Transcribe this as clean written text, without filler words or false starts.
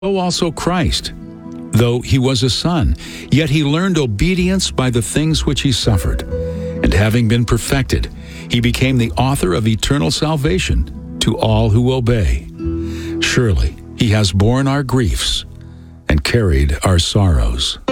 So also Christ, though he was a son, yet he learned obedience by the things which he suffered. And having been perfected, he became the author of eternal salvation to all who obey. Surely he has borne our griefs and carried our sorrows.